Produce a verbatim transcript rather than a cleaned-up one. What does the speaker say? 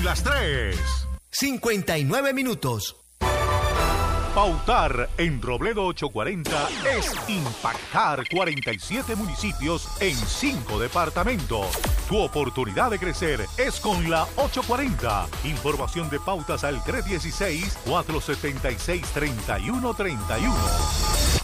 las tres. cincuenta y nueve minutos. Pautar en Robledo ochocientos cuarenta es impactar cuarenta y siete municipios en cinco departamentos. Tu oportunidad de crecer es con la ochocientos cuarenta. Información de pautas al tres uno seis, cuatro siete seis, tres uno tres uno.